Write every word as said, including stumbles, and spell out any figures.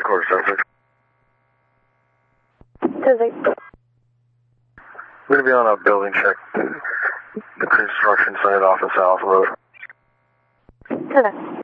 Quarter Suffolk. Pacific. We're going to be on a building check. The construction site off the South Road. Pacific.